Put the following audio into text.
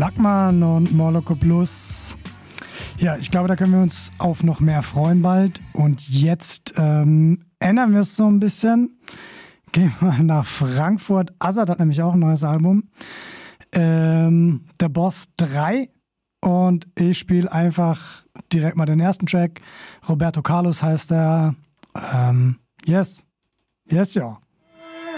Lackmann und Moloko Plus. Ja, ich glaube, da können wir uns auf noch mehr freuen bald. Und jetzt ändern wir es so ein bisschen. Gehen wir nach Frankfurt. Azad hat nämlich auch ein neues Album. Der Boss 3. Und ich spiele einfach direkt mal den ersten Track. Roberto Carlos heißt er. Yes, ja.